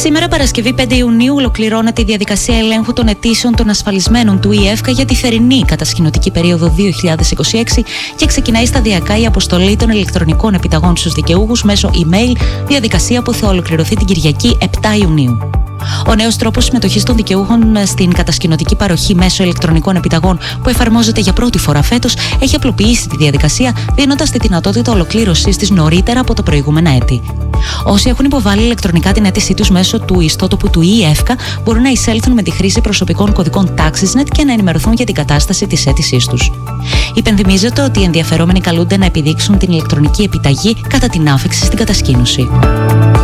Σήμερα, Παρασκευή 5 Ιουνίου, ολοκληρώνεται η διαδικασία ελέγχου των αιτήσεων των ασφαλισμένων του ΙΕΦΚΑ για τη θερινή κατασκηνωτική περίοδο 2026 και ξεκινάει σταδιακά η αποστολή των ηλεκτρονικών επιταγών στους δικαιούχους μέσω email, διαδικασία που θα ολοκληρωθεί την Κυριακή 7 Ιουνίου. Ο νέος τρόπος συμμετοχής των δικαιούχων στην κατασκηνωτική παροχή μέσω ηλεκτρονικών επιταγών, που εφαρμόζεται για πρώτη φορά φέτος, έχει απλοποιήσει τη διαδικασία, δίνοντας τη δυνατότητα ολοκλήρωσης της νωρίτερα από τα προηγούμενα έτη. Όσοι έχουν υποβάλει ηλεκτρονικά την αίτησή τους μέσω του ιστότοπου του ΙΕΦΚΑ μπορούν να εισέλθουν με τη χρήση προσωπικών κωδικών TaxisNet και να ενημερωθούν για την κατάσταση της αίτησής τους. Υπενθυμίζεται ότι οι ενδιαφερόμενοι καλούνται να επιδείξουν την ηλεκτρονική επιταγή κατά την άφιξη στην κατασκήνωση.